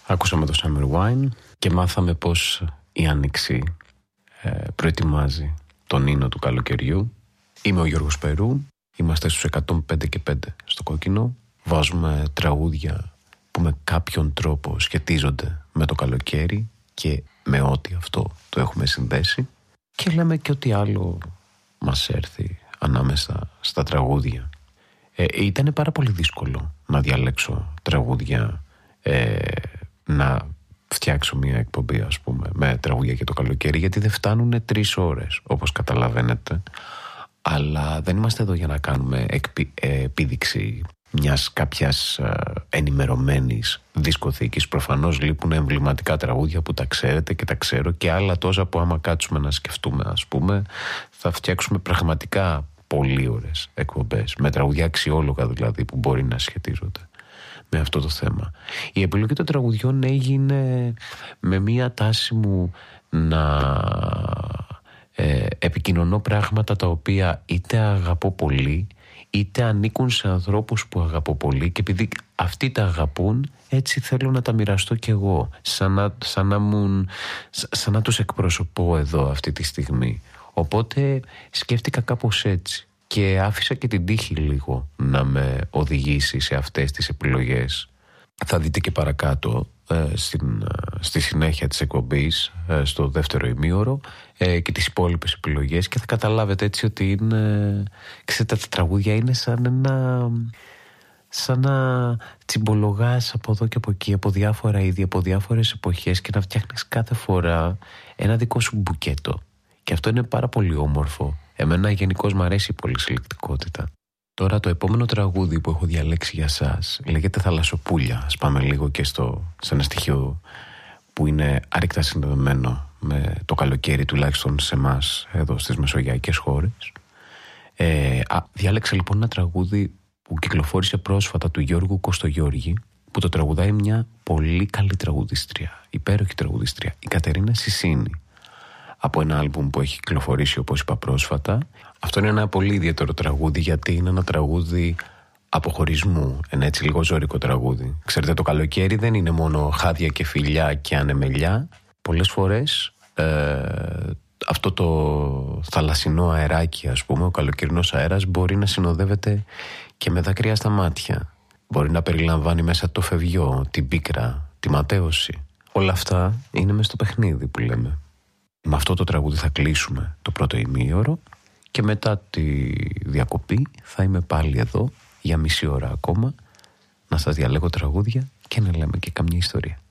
Ακούσαμε το Summer Wine και μάθαμε πως η Άνοιξη προετοιμάζει τον ίνο του καλοκαιριού. Είμαι ο Γιώργος Περού, είμαστε στους 105 και 5 στο Κόκκινο. Βάζουμε τραγούδια που με κάποιον τρόπο σχετίζονται με το καλοκαίρι και με ό,τι αυτό το έχουμε συνδέσει, και λέμε και ό,τι άλλο μας έρθει ανάμεσα στα τραγούδια. Ήταν πάρα πολύ δύσκολο να διαλέξω τραγούδια, να φτιάξω μια εκπομπή, ας πούμε, με τραγούδια για το καλοκαίρι, γιατί δεν φτάνουν 3 ώρες, όπως καταλαβαίνετε. Αλλά δεν είμαστε εδώ για να κάνουμε επίδειξη μιας κάποιας ενημερωμένης δισκοθήκης. Προφανώς λείπουν εμβληματικά τραγούδια που τα ξέρετε και τα ξέρω, και άλλα τόσα που άμα κάτσουμε να σκεφτούμε, ας πούμε, θα φτιάξουμε πραγματικά πολύ ώρες εκπομπές, με τραγούδια αξιόλογα δηλαδή, που μπορεί να σχετίζονται με αυτό το θέμα. Η επιλογή των τραγουδιών έγινε με μία τάση μου να επικοινωνώ πράγματα τα οποία είτε αγαπώ πολύ, είτε ανήκουν σε ανθρώπους που αγαπώ πολύ, και επειδή αυτοί τα αγαπούν, έτσι θέλω να τα μοιραστώ κι εγώ, σαν να τους εκπροσωπώ εδώ αυτή τη στιγμή. Οπότε σκέφτηκα κάπως έτσι και άφησα και την τύχη λίγο να με οδηγήσει σε αυτές τις επιλογές. Θα δείτε και παρακάτω στη συνέχεια της εκπομπής, στο δεύτερο ημίωρο, και τις υπόλοιπες επιλογές, και θα καταλάβετε έτσι ότι είναι, ξέρετε, τα τραγούδια είναι σαν να τσιμπολογάς από εδώ και από εκεί, από διάφορα είδη, από διάφορες εποχές, και να φτιάχνεις κάθε φορά ένα δικό σου μπουκέτο. Και αυτό είναι πάρα πολύ όμορφο. Εμένα γενικώς μου αρέσει η πολυσυλλεκτικότητα. Τώρα το επόμενο τραγούδι που έχω διαλέξει για σας λέγεται Θαλασσοπούλια. Ας πάμε λίγο και σε ένα στοιχείο που είναι άρρηκτα συνδεδεμένο με το καλοκαίρι, τουλάχιστον σε εμάς εδώ στις μεσογειακές χώρες. Διάλεξα λοιπόν ένα τραγούδι που κυκλοφόρησε πρόσφατα, του Γιώργου Κωστογιώργη, που το τραγουδάει μια πολύ καλή τραγουδίστρια, υπέροχη τραγουδίστρια, η Κατερίνα Σισίνη, από ένα άλμπουμ που έχει κυκλοφορήσει, όπως είπα, πρόσφατα. Αυτό είναι ένα πολύ ιδιαίτερο τραγούδι, γιατί είναι ένα τραγούδι αποχωρισμού, ένα έτσι λίγο ζώρικο τραγούδι. Ξέρετε, το καλοκαίρι δεν είναι μόνο χάδια και φιλιά και ανεμελιά. Πολλές φορές αυτό το θαλασσινό αεράκι, ας πούμε, ο καλοκαιρινός αέρας, μπορεί να συνοδεύεται και με δάκρυα στα μάτια. Μπορεί να περιλαμβάνει μέσα το φευγιό, την πίκρα, τη ματέωση. Όλα αυτά είναι μες στο παιχνίδι που λέμε. Με αυτό το τραγούδι θα κλείσουμε το πρώτο ημίωρο, και μετά τη διακοπή θα είμαι πάλι εδώ για μισή ώρα ακόμα, να σας διαλέγω τραγούδια και να λέμε και καμιά ιστορία.